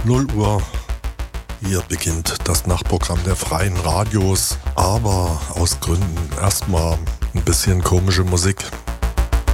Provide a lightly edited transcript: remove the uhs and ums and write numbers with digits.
0 Uhr. Hier beginnt das Nachtprogramm der freien Radios, aber aus Gründen erstmal ein bisschen komische Musik.